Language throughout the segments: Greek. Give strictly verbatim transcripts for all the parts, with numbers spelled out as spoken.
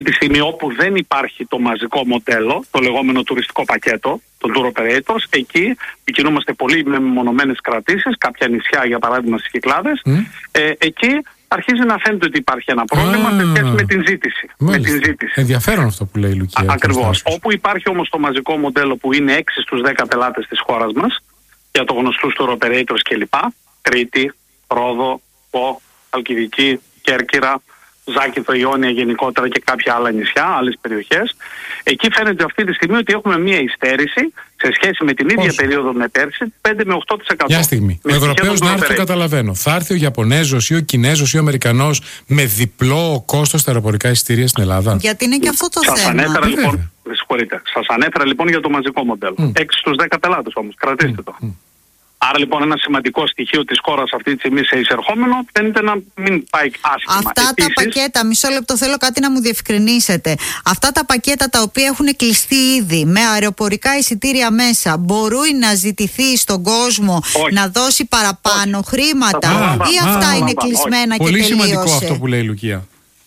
Τη στιγμή όπου δεν υπάρχει το μαζικό μοντέλο, το λεγόμενο τουριστικό πακέτο των tour operators, εκεί κινούμαστε πολύ με μεμονωμένες κρατήσεις, κάποια νησιά για παράδειγμα στις Κυκλάδες, mm. ε, εκεί αρχίζει να φαίνεται ότι υπάρχει ένα πρόβλημα ah. σε σχέση με την ζήτηση. Με την ζήτηση. Ενδιαφέρον αυτό που λέει η Λουκία. Ακριβώς. Όπου υπάρχει όμως το μαζικό μοντέλο που είναι έξι στους δέκα πελάτες της χώρας μας, για το γνωστούς tour operators κλπ. Κρήτη, Ρόδο, Πο, Χαλκιδική, Κέρκυρα, Ζάκηθο, Ιόνια γενικότερα και κάποια άλλα νησιά, άλλες περιοχές. Εκεί φαίνεται αυτή τη στιγμή ότι έχουμε μία υστέρηση σε σχέση με την ίδια Πώς? περίοδο με πέρσι, πέντε με οκτώ τοις εκατό. Μια στιγμή. Ο Ευρωπαίος να έρθει, το καταλαβαίνω. Θα έρθει ο Ιαπωνέζος ή ο Κινέζος ή ο Αμερικανός με διπλό κόστος στα αεροπορικά εισιτήρια στην Ελλάδα. Γιατί είναι και αυτό το Σας θέμα. Ανέφερα, λοιπόν, Σας ανέφερα λοιπόν για το μαζικό μοντέλο. Mm. έξι στους δέκα πελάτες όμως. Κρατήστε mm. το. Mm. Άρα λοιπόν ένα σημαντικό στοιχείο της χώρας αυτή τη στιγμή σε εισερχόμενο φαίνεται να μην πάει άσχημα. Αυτά Επίσης, τα πακέτα, μισό λεπτό θέλω κάτι να μου διευκρινίσετε. Αυτά τα πακέτα τα οποία έχουν κλειστεί ήδη με αεροπορικά εισιτήρια μέσα, μπορεί να ζητηθεί στον κόσμο όχι. να δώσει παραπάνω όχι. χρήματα ή α, αυτά α, είναι α, κλεισμένα όχι. και Πολύ τελείωσε? σημαντικό αυτό που λέει η Λουκία.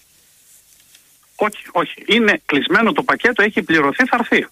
Όχι, όχι. Είναι κλεισμένο το πακέτο, έχει πληρωθεί, θα έρθει.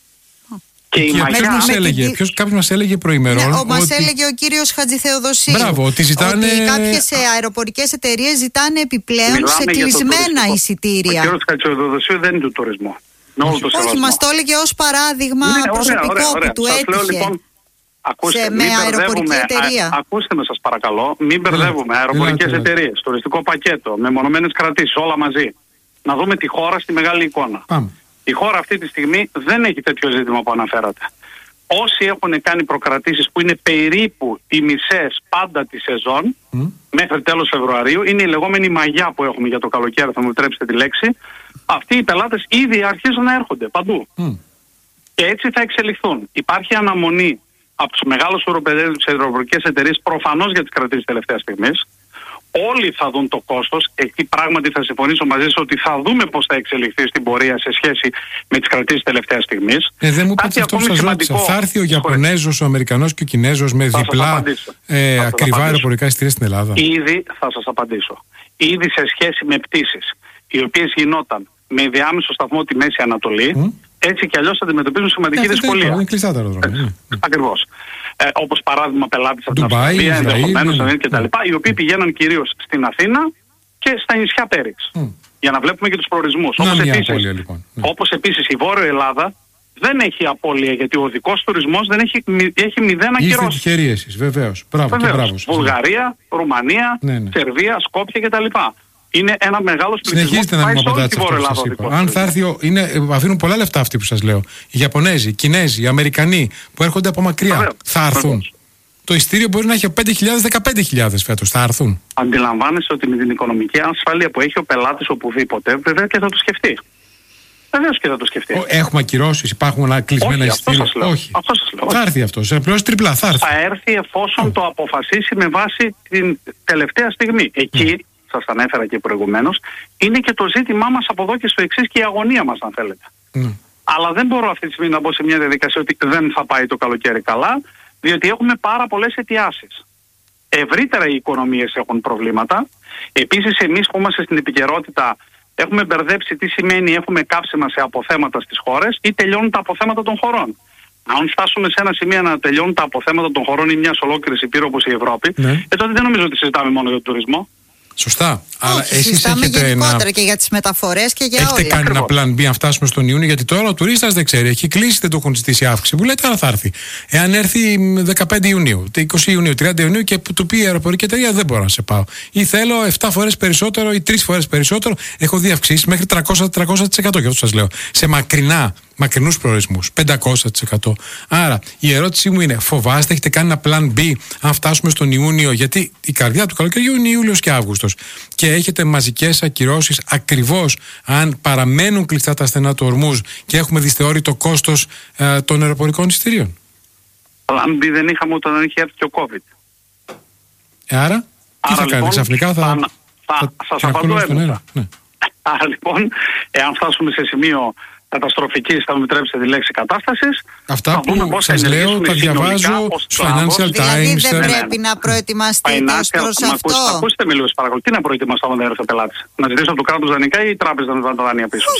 Και η μαγιά... μας έλεγε, τη... ποιος, κάποιος μας έλεγε προημερών. Ναι, μας ότι... έλεγε ο κύριος Χατζηθεοδοσίου. Μπράβο, ότι ζητάνε. Ότι κάποιες αεροπορικές εταιρείες ζητάνε επιπλέον Μιλάμε σε κλεισμένα εισιτήρια. Ο κύριος Χατζηθεοδοσίου δεν είναι του τουρισμού. Όχι, όχι μας το έλεγε ως παράδειγμα ναι, προσωπικό ωραία, ωραία, ωραία. που του σας έτυχε. Λέω, λοιπόν, ακούστε, σε, με αεροπορική εταιρεία. Α, ακούστε με σας παρακαλώ, μην μπερδεύουμε αεροπορικές εταιρείες, τουριστικό πακέτο, μεμονωμένες κρατήσεις, όλα μαζί. Να δούμε τη χώρα στη μεγάλη εικόνα. Πάμε. Η χώρα αυτή τη στιγμή δεν έχει τέτοιο ζήτημα που αναφέρατε. Όσοι έχουν κάνει προκρατήσεις που είναι περίπου οι μισές πάντα τη σεζόν, mm. μέχρι τέλος Φεβρουαρίου, είναι η λεγόμενη μαγιά που έχουμε για το καλοκαίρι, θα μου επιτρέψετε τη λέξη. Αυτοί οι πελάτες ήδη αρχίζουν να έρχονται παντού. Mm. Και έτσι θα εξελιχθούν. Υπάρχει αναμονή από τους μεγάλους ορουπεδέους της αεροπορικές εταιρείες, προφανώς για τις κρατήσεις τελευταίας στιγμής. Όλοι θα δουν το κόστος. Εκεί πράγματι θα συμφωνήσω μαζί σας ότι θα δούμε πώς θα εξελιχθεί στην πορεία σε σχέση με τις κρατήσεις τελευταίας στιγμής. Ε, δεν μου είπατε αυτό που σας ρώτησα. Θα έρθει ο Ιαπωνέζος, ο Αμερικανός και ο Κινέζος με διπλά ε, ακριβά αεροπορικά εισιτήρια στην Ελλάδα? Ήδη θα σας απαντήσω. Ήδη σε σχέση με πτήσεις οι οποίες γινόταν με διάμεσο σταθμό τη Μέση Ανατολή, mm. έτσι κι αλλιώς αντιμετωπίζουν σημαντική ε, δυσκολία. Είναι κλειστά τα αεροδρόμια. Ακριβώς. Ε, όπως παράδειγμα πελάτες από την Αυστραλία, ενδεχομένως ναι, ναι. κτλ. Οι οποίοι πηγαίναν κυρίως στην Αθήνα και στα νησιά Πέριξ. Mm. Για να βλέπουμε και τους προορισμούς. Όπως επίσης, απώλεια, λοιπόν. ναι. όπως επίσης η Βόρεια Ελλάδα δεν έχει απώλεια, γιατί ο οδικός τουρισμός δεν έχει, έχει μηδέν ακυρώσεις. Είστε τυχεροί εσείς, βεβαίως. Μπράβο, βεβαίως. Και μπράβο σας. Βουλγαρία, Ρουμανία, ναι, ναι. Σερβία, Σκόπια κτλ. Είναι ένα μεγάλο πληθυσμό. Συνεχίστε να μου απαντάτε αυτό που σας είπα. Αν θα έρθει, ο, είναι, αφήνουν πολλά λεφτά αυτοί που σας λέω. Οι Ιαπωνέζοι, οι Κινέζοι, οι Αμερικανοί που έρχονται από μακριά. Βέβαια, θα έρθουν. Βεβαίως. Το ειστήριο μπορεί να έχει πέντε χιλιάδες, δεκαπέντε χιλιάδες φέτος. Θα έρθουν. Αντιλαμβάνεσαι ότι με την οικονομική ασφάλεια που έχει ο πελάτης οπουδήποτε, βέβαια και θα το σκεφτεί. Βεβαίως και θα το σκεφτεί. Έχουμε ακυρώσεις, υπάρχουν κλεισμένα εισιτήρια? Όχι. Αυτό σας λέω. Θα έρθει αυτό. Σε πληρώσει τριπλά. Θα έρθει. Θα έρθει εφόσον oh. το αποφασίσει με βάση την τελευταία στιγμή. Εκεί. Mm. Σας ανέφερα και προηγουμένως, είναι και το ζήτημά μας από εδώ και στο εξής και η αγωνία μας, αν θέλετε. Mm. Αλλά δεν μπορώ αυτή τη στιγμή να μπω σε μια διαδικασία ότι δεν θα πάει το καλοκαίρι καλά, διότι έχουμε πάρα πολλές αιτιάσεις. Ευρύτερα οι οικονομίες έχουν προβλήματα. Επίσης, εμείς που είμαστε στην επικαιρότητα, έχουμε μπερδέψει τι σημαίνει έχουμε καύσιμα σε αποθέματα στις χώρες ή τελειώνουν τα αποθέματα των χωρών. Αν φτάσουμε σε ένα σημείο να τελειώνουν τα αποθέματα των χωρών ή μιας ολόκληρης υπήρου όπως η Ευρώπη, mm. ε, τότε δεν νομίζω ότι συζητάμε μόνο για τον τουρισμό. Σωστά. Όχι, αλλά εσείς έχετε γενικότερα ένα... και για τις μεταφορές και για όλα. Έχετε κάνει ένα πλάν μπι αν φτάσουμε στον Ιούνιο, γιατί τώρα ο τουρίστας δεν ξέρει. Έχει κλείσει, δεν του έχουν ζητήσει αύξηση. Που λέτε, αλλά θα έρθει. Εάν έρθει δεκαπέντε Ιουνίου, είκοσι Ιουνίου, τριάντα Ιουνίου και του πει η αεροπορική εταιρεία, δεν μπορώ να σε πάω. Ή θέλω επτά φορές περισσότερο ή τρεις φορές περισσότερο. Έχω δει αυξήσεις μέχρι τριακόσια με τετρακόσια τοις εκατό. Γι' αυτό σας λέω. Σε μακρινά. Μακρινούς προορισμούς, πεντακόσια τοις εκατό. Άρα η ερώτησή μου είναι, φοβάστε, έχετε κάνει ένα plan B αν φτάσουμε στον Ιούνιο? Γιατί η καρδιά του καλοκαιριού είναι Ιούλιος και Αύγουστος. Και έχετε μαζικές ακυρώσεις ακριβώς αν παραμένουν κλειστά τα στενά του ορμούς και έχουμε δυσθεώρητο κόστος ε, των αεροπορικών εισιτηρίων. Plan B δεν είχαμε όταν είχε έρθει και ο COVID. Ε, άρα, τι άρα, θα λοιπόν, κάνετε ξαφνικά, θα, θα, θα, θα σας απαντώ έμεσα. Ναι. Άρα λοιπόν, εάν φτάσουμε σε σημείο καταστροφικής, θα μου επιτρέψετε τη λέξη κατάστασης. Αυτά που σας λέω τα διαβάζω στο Financial Δηλαδή Times. δεν πρέπει να προετοιμαστείτε ως προς αυτό. Ακούστε με λίγο, παρακολουθεί να προετοιμαστώ όταν έρθει ο πελάτης. Να ζητήσω από το κράτος δανεικά ή η τράπεζα να τα δάνεια πίσω.